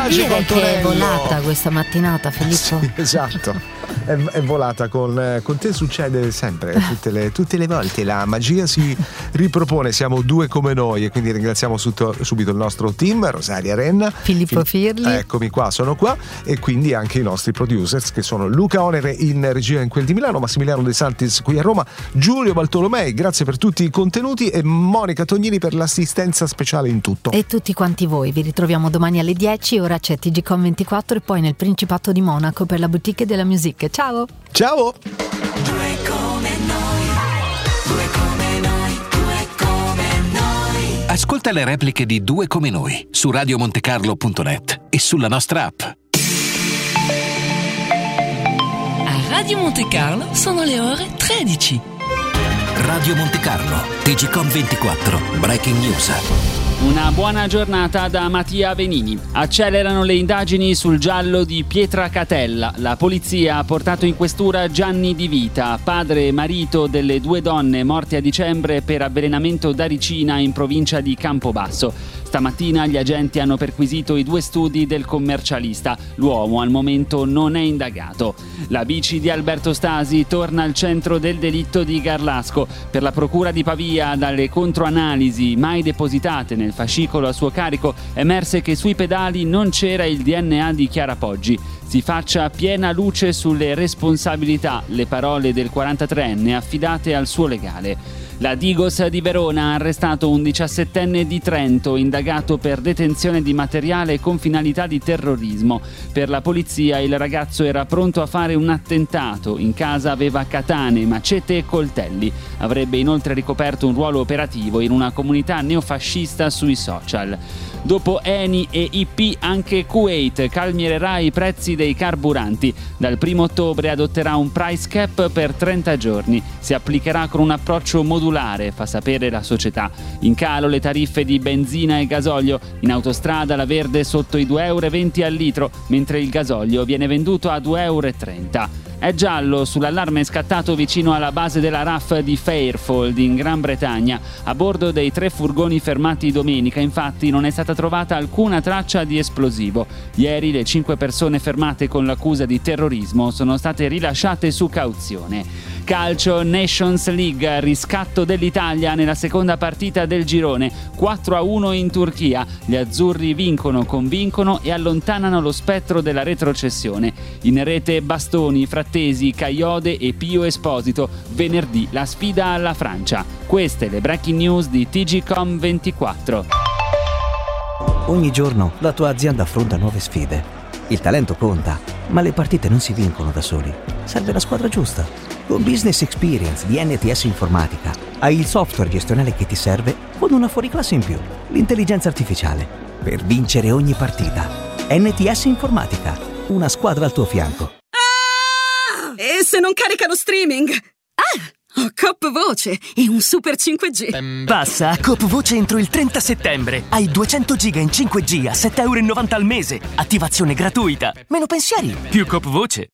Magico dire Antonello. che è volata questa mattinata, Filippo? Sì, esatto. È volata con te, succede sempre, tutte le volte la magia si ripropone. Siamo due come noi e quindi ringraziamo subito il nostro team, Rosaria Renna, Filippo Firli. Eccomi qua, sono qua, e quindi anche i nostri producers che sono Luca Onere in regia in quel di Milano, Massimiliano De Santis qui a Roma, Giulio Bartolomei, grazie per tutti i contenuti, e Monica Tognini per l'assistenza speciale in tutto. E tutti quanti voi, vi ritroviamo domani alle 10, ora c'è TGcom 24 e poi nel Principato di Monaco per la boutique della musique. Ciao! Ciao! Due come noi, due come noi, due come noi. Ascolta le repliche di Due come noi su radiomontecarlo.net e sulla nostra app. A Radio Monte Carlo sono le ore 13. Radio Monte Carlo, TGcom 24, Breaking News. Una buona giornata da Mattia Benini. Accelerano le indagini sul giallo di Pietracatella. La polizia ha portato in questura Gianni Di Vita, padre e marito delle due donne morte a dicembre per avvelenamento da ricina in provincia di Campobasso. Stamattina gli agenti hanno perquisito i due studi del commercialista. L'uomo al momento non è indagato. La bici di Alberto Stasi torna al centro del delitto di Garlasco. Per la procura di Pavia, dalle controanalisi mai depositate nel fascicolo a suo carico, emerse che sui pedali non c'era il DNA di Chiara Poggi. Si faccia piena luce sulle responsabilità, le parole del 43enne affidate al suo legale. La Digos di Verona ha arrestato un 17enne di Trento indagato per detenzione di materiale con finalità di terrorismo. Per la polizia il ragazzo era pronto a fare un attentato. In casa aveva katane, macete e coltelli. Avrebbe inoltre ricoperto un ruolo operativo in una comunità neofascista sui social. Dopo Eni e IP anche Kuwait calmierà i prezzi dei carburanti. Dal 1 ottobre adotterà un price cap per 30 giorni. Si applicherà con un approccio modulare, fa sapere la società. In calo le tariffe di benzina e gasolio. In autostrada la verde sotto i 2,20 € al litro, mentre il gasolio viene venduto a 2,30 €. È giallo sull'allarme scattato vicino alla base della RAF di Fairfold in Gran Bretagna. A bordo dei 3 furgoni fermati domenica, infatti, non è stata trovata alcuna traccia di esplosivo. Ieri le 5 persone fermate con l'accusa di terrorismo sono state rilasciate su cauzione. Calcio, Nations League, riscatto dell'Italia nella seconda partita del girone, 4-1 in Turchia. Gli azzurri convincono e allontanano lo spettro della retrocessione. In rete Bastoni, Frattesi, Caiode e Pio Esposito. Venerdì la sfida alla Francia. Queste le breaking news di TGcom 24. Ogni giorno la tua azienda affronta nuove sfide. Il talento conta, ma le partite non si vincono da soli. Serve la squadra giusta. Con Business Experience di NTS Informatica hai il software gestionale che ti serve con una fuoriclasse in più, l'intelligenza artificiale, per vincere ogni partita. NTS Informatica, una squadra al tuo fianco. E se non carica lo streaming? Ho Coop Voce e un super 5G. Passa a Coop Voce entro il 30 settembre. Hai 200 giga in 5G a 7,90 € al mese. Attivazione gratuita. Meno pensieri, più Coop Voce.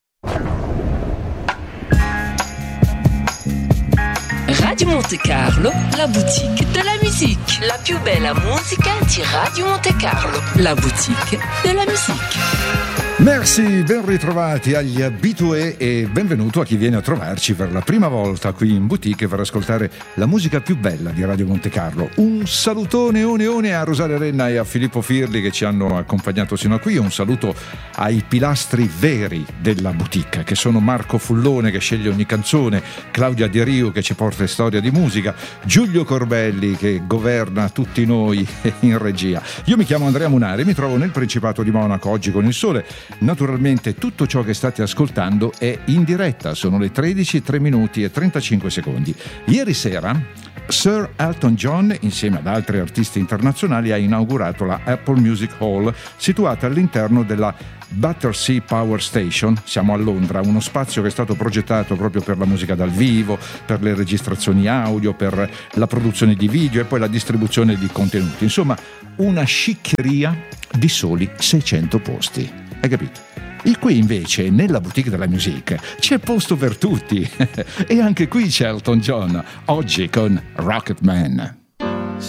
Radio Monte Carlo, la boutique de la musique. La più bella musica di Radio Monte Carlo. La boutique de la musique. Merci, ben ritrovati agli abitué e benvenuto a chi viene a trovarci per la prima volta qui in boutique per ascoltare la musica più bella di Radio Monte Carlo. Un salutone one a Rosaria Renna e a Filippo Firli che ci hanno accompagnato sino a qui. Un saluto ai pilastri veri della boutique, che sono Marco Fullone che sceglie ogni canzone, Claudia De Rio che ci porta storia di musica, Giulio Corbelli che governa tutti noi in regia. Io mi chiamo Andrea Munari, mi trovo nel Principato di Monaco oggi con il sole. Naturalmente tutto ciò che state ascoltando è in diretta, sono le 13, 3 minuti e 35 secondi. Ieri sera Sir Elton John, insieme ad altri artisti internazionali, ha inaugurato la Apple Music Hall, situata all'interno della Battersea Power Station. Siamo a Londra, uno spazio che è stato progettato proprio per la musica dal vivo, per le registrazioni audio, per la produzione di video e poi la distribuzione di contenuti. Insomma, una sciccheria di soli 600 posti. Hai capito? E qui invece, nella boutique della musique, c'è posto per tutti. E anche qui c'è Elton John, oggi con Rocket Man.